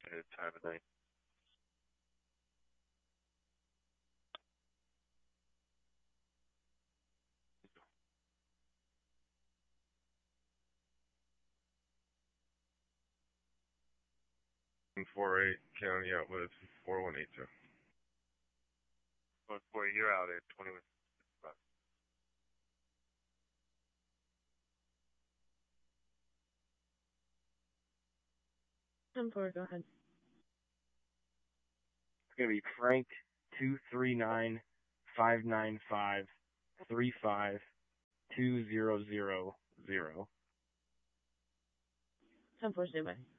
at a time of night. And 48 county outlet 4182. 1-4, you're out at 21. 10-4, go ahead. It's going to be Frank 239-595-35200. 10-4, stay by.